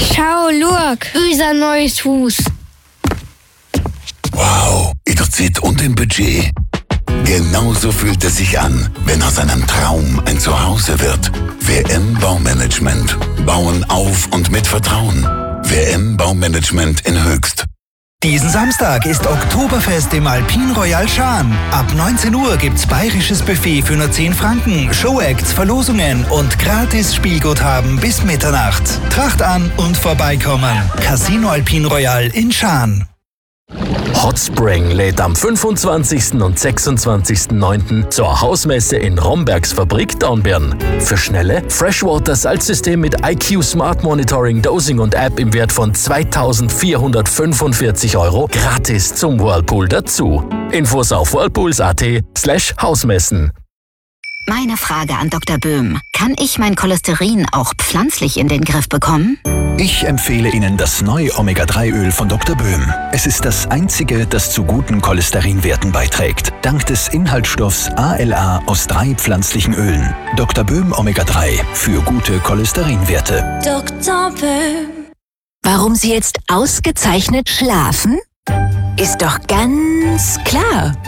Schau, look, unser neues Haus. Wow, in der Zeit und im Budget. Genauso fühlt es sich an, wenn aus einem Traum ein Zuhause wird. WM Baumanagement. Bauen auf und mit Vertrauen. WM Baumanagement in Höchst. Diesen Samstag ist Oktoberfest im Alpine Royal Schaan. Ab 19 Uhr gibt's bayerisches Buffet für nur 10 Franken, Showacts, Verlosungen und gratis Spielguthaben bis Mitternacht. Tracht an und vorbeikommen. Casino Alpine Royal in Schaan. Hotspring lädt am 25. und 26.09. zur Hausmesse in Rombergs Fabrik Dornbirn. Für schnelle Freshwater-Salzsystem mit IQ Smart Monitoring, Dosing und App im Wert von 2.445 € gratis zum Whirlpool dazu. Infos auf whirlpools.at/Hausmessen. Meine Frage an Dr. Böhm. Kann ich mein Cholesterin auch pflanzlich in den Griff bekommen? Ich empfehle Ihnen das neue Omega-3-Öl von Dr. Böhm. Es ist das einzige, das zu guten Cholesterinwerten beiträgt. Dank des Inhaltsstoffs ALA aus 3 pflanzlichen Ölen. Dr. Böhm Omega-3 für gute Cholesterinwerte. Dr. Böhm. Warum Sie jetzt ausgezeichnet schlafen? Ist doch ganz klar.